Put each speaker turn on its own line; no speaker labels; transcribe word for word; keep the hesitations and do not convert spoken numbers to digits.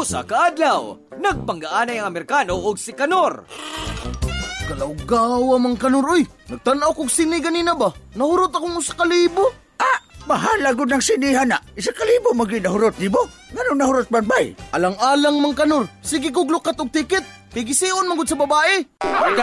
Usa ka adlaw, nagpanggaanay ang Amerikano og si Kanor.
Galaw-gawa mang Kanor, oy. Nagtanaw kong sini ganina ba? Nahurot akong usa ka libo.
Ah, mahala gud ng sinihan na. Isa kalibo maglinahurot, di mo? Ngano nahurot man bay?
Alang-alang mang Kanor. Sige kuglok ka tog ticket. Pigisiun man gud sa babae.